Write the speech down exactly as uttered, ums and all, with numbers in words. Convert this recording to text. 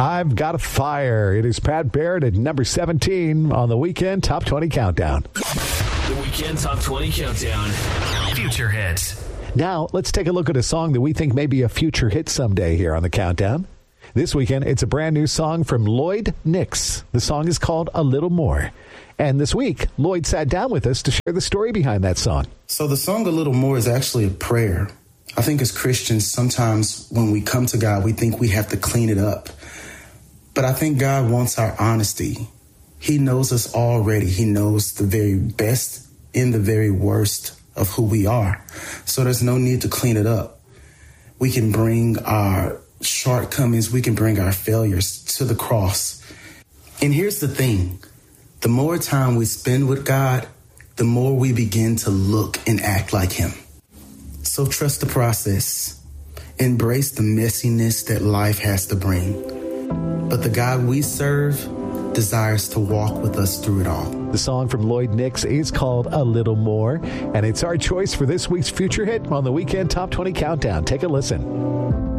I've Got a Fire. It is Pat Barrett at number seventeen on the Weekend Top twenty Countdown. The Weekend Top twenty Countdown. Future hits. Now, let's take a look at a song that we think may be a future hit someday here on the Countdown. This weekend, it's a brand new song from Lloyd Nix. The song is called A Little More. And this week, Lloyd sat down with us to share the story behind that song. So the song A Little More is actually a prayer. I think as Christians, sometimes when we come to God, we think we have to clean it up. But I think God wants our honesty. He knows us already. He knows the very best and the very worst of who we are. So there's no need to clean it up. We can bring our shortcomings, we can bring our failures to the cross. And here's the thing. The more time we spend with God, the more we begin to look and act like him. So trust the process. Embrace the messiness that life has to bring. But the God we serve desires to walk with us through it all. The song from Lloyd Nix is called A Little More, and it's our choice for this week's future hit on the Weekend Top twenty Countdown. Take a listen.